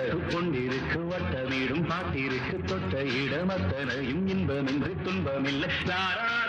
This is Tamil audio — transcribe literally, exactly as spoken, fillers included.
கொண்டிருக்கு வட்ட வீடும் பாட்டிருக்கு தொட்ட இடம் அத்தனையும் இன்பமின்றி துன்பமில்லை.